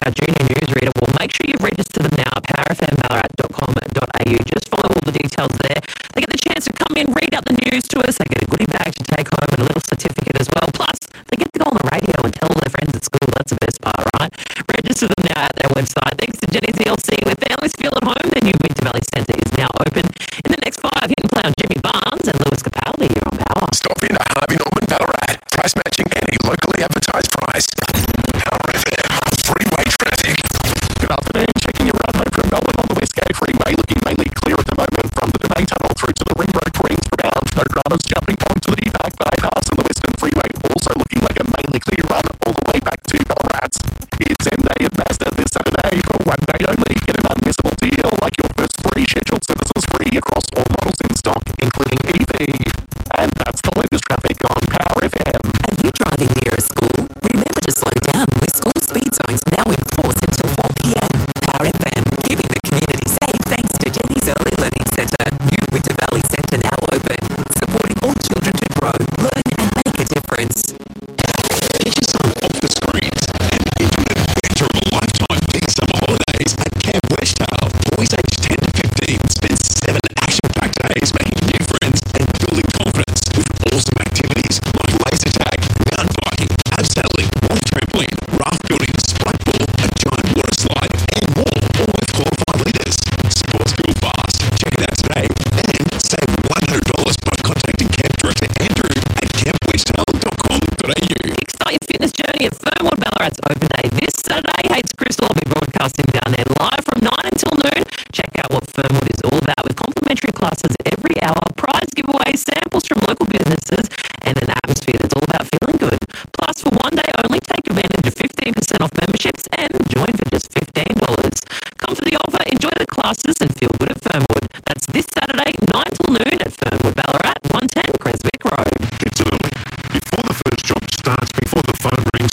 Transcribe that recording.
our junior newsreader. Well, make sure you register them now at powerfmballarat.com.au. Just follow all the details there. They get the chance to come in, read out the news to us. They get a goodie bag to take home and a little certificate as well. Plus, they get to go on the radio and tell all their friends at school. That's the best part, right? Register them now at their website. Thanks to Jenny's ELC. Where families feel at home, their new Winter Valley Centre is now open. In the next 5, hit and play on Jimmy Barnes and Lewis Capaldi here on Power. Stop in at Harvey Norman Ballarat. Price matching any locally advertised price. Power FM. Freeway traffic. Good afternoon. Checking your run home from Melbourne on the Westgate Freeway. Looking mainly clear at the moment from the Domain Tunnel through to the Ring Road Queensborough. No runners jumping onto the back bypass on the Western Freeway. Also looking like a mainly clear run all the way back to Ballarat. It's M-Day at Mazda this Saturday for one day only. Get an unmissable deal like your first 3 scheduled services free across all models in stock, including EV. And that's the latest traffic on Power FM. Are you driving near a school? Remember to slow down with school speed zones now in force until 4 p.m. Power FM, keeping the community safe thanks to Jenny's Early Learning Centre. New Winter Valley Centre now open, supporting all children to grow, learn and make a difference. Get your son off the screens and into an adventure of a lifetime big summer holidays at Camp Westdale. Boys aged 10 to 15 spend 7 action-packed days making new friends and building confidence with awesome activities like laser tag, mountain biking, abseiling, water trampoline, raft building, spike ball, a giant water slide, and more, all with qualified leaders. Sports school fast. Check it out today and save $100 by contacting Camp Director Andrew at campwestdale.com.au. Start your fitness journey at Fernwood Ballarat's open day this Saturday. Hey, it's Crystal. I'll be broadcasting down there live from 9 until noon. Check out what Fernwood is all about with complimentary classes every hour, prize giveaways, samples from local businesses, and an atmosphere that's all about feeling good. Plus, for one day only, take advantage of 15% off memberships and join for just $15. Come for the offer, enjoy the classes, and feel good at Fernwood. That's this Saturday, 9 till noon at Fernwood Ballarat, 110 Creswick Road. It's early. Before the first job starts, before the phone rings,